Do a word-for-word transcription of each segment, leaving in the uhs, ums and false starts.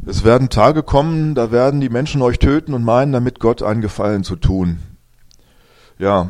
Es werden Tage kommen, da werden die Menschen euch töten und meinen, damit Gott einen Gefallen zu tun. Ja,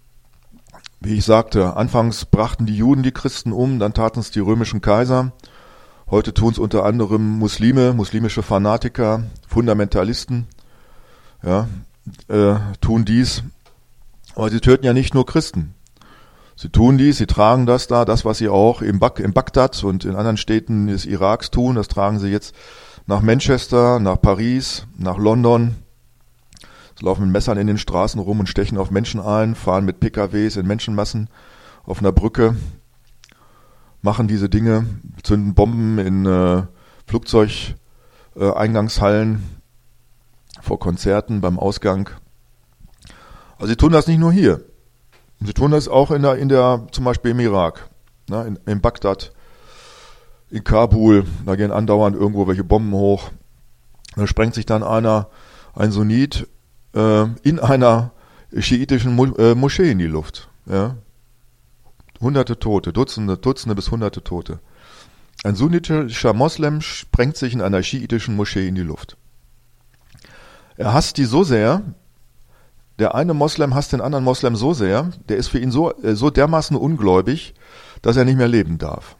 wie ich sagte, anfangs brachten die Juden die Christen um, dann taten es die römischen Kaiser. Heute tun es unter anderem Muslime, muslimische Fanatiker, Fundamentalisten, ja, äh, tun dies. Aber sie töten ja nicht nur Christen. Sie tun dies, sie tragen das da, das, was sie auch im Bag- in Bagdad und in anderen Städten des Iraks tun, das tragen sie jetzt nach Manchester, nach Paris, nach London. Sie laufen mit Messern in den Straßen rum und stechen auf Menschen ein, fahren mit P K Ws in Menschenmassen auf einer Brücke, machen diese Dinge, zünden Bomben in äh, Flugzeugeingangshallen, äh, vor Konzerten, beim Ausgang. Also sie tun das nicht nur hier. Sie tun das auch in der, in der zum Beispiel im Irak, ne, in, in Bagdad, in Kabul, da gehen andauernd irgendwo welche Bomben hoch. Da sprengt sich dann einer, ein Sunnit, äh, in einer schiitischen Mo- äh, Moschee in die Luft. Ja. Hunderte Tote, Dutzende, Dutzende bis Hunderte Tote. Ein sunnitischer Moslem sprengt sich in einer schiitischen Moschee in die Luft. Er hasst die so sehr, der eine Moslem hasst den anderen Moslem so sehr, der ist für ihn so, äh, so dermaßen ungläubig, dass er nicht mehr leben darf.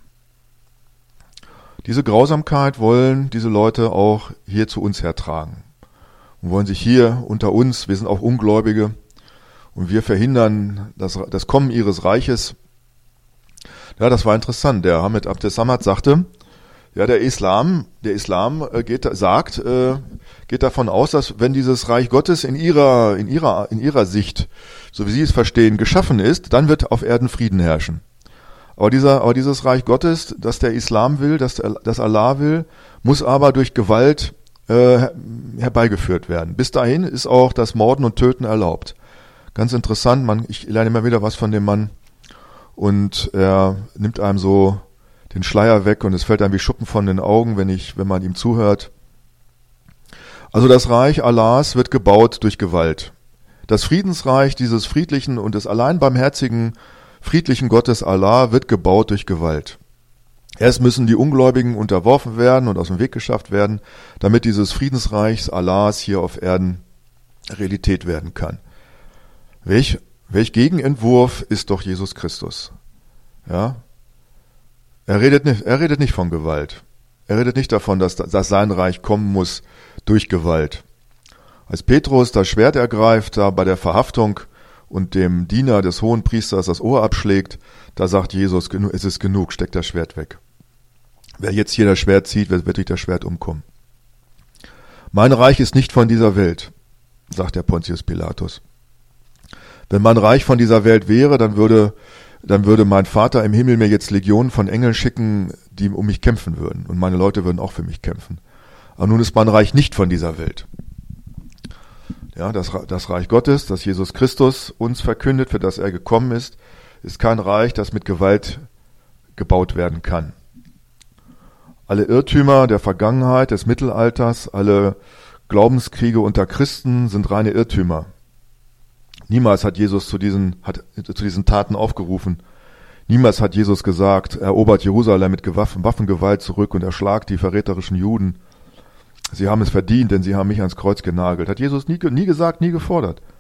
Diese Grausamkeit wollen diese Leute auch hier zu uns hertragen und wollen sich hier unter uns, wir sind auch Ungläubige und wir verhindern das, das Kommen ihres Reiches. Ja, das war interessant. Der Hamid Abdel Samad sagte, ja, der Islam, der Islam äh, geht, sagt, äh, geht davon aus, dass wenn dieses Reich Gottes in ihrer, in ihrer, in ihrer Sicht, so wie sie es verstehen, geschaffen ist, dann wird auf Erden Frieden herrschen. Aber dieser, aber dieses Reich Gottes, das der Islam will, das, das Allah will, muss aber durch Gewalt äh, herbeigeführt werden. Bis dahin ist auch das Morden und Töten erlaubt. Ganz interessant, man, ich lerne immer wieder was von dem Mann und er nimmt einem so den Schleier weg und es fällt einem wie Schuppen von den Augen, wenn ich, wenn man ihm zuhört. Also das Reich Allahs wird gebaut durch Gewalt. Das Friedensreich dieses friedlichen und des allein barmherzigen friedlichen Gottes Allah wird gebaut durch Gewalt. Erst müssen die Ungläubigen unterworfen werden und aus dem Weg geschafft werden, damit dieses Friedensreich Allahs hier auf Erden Realität werden kann. Welch, welch Gegenentwurf ist doch Jesus Christus? Ja? Er redet nicht, er redet nicht von Gewalt. Er redet nicht davon, dass, dass sein Reich kommen muss durch Gewalt. Als Petrus das Schwert ergreift, da bei der Verhaftung und dem Diener des Hohenpriesters das Ohr abschlägt, da sagt Jesus, es ist genug, steckt das Schwert weg. Wer jetzt hier das Schwert zieht, wird durch das Schwert umkommen. Mein Reich ist nicht von dieser Welt, sagt der Pontius Pilatus. Wenn mein Reich von dieser Welt wäre, dann würde, dann würde mein Vater im Himmel mir jetzt Legionen von Engeln schicken, die um mich kämpfen würden. Und meine Leute würden auch für mich kämpfen. Aber nun ist mein Reich nicht von dieser Welt. Ja, das, das Reich Gottes, das Jesus Christus uns verkündet, für das er gekommen ist, ist kein Reich, das mit Gewalt gebaut werden kann. Alle Irrtümer der Vergangenheit, des Mittelalters, alle Glaubenskriege unter Christen sind reine Irrtümer. Niemals hat Jesus zu diesen, hat, zu diesen Taten aufgerufen. Niemals hat Jesus gesagt, erobert Jerusalem mit Waffen, Waffengewalt zurück und erschlagt die verräterischen Juden. Sie haben es verdient, denn sie haben mich ans Kreuz genagelt. Hat Jesus nie, nie gesagt, nie gefordert.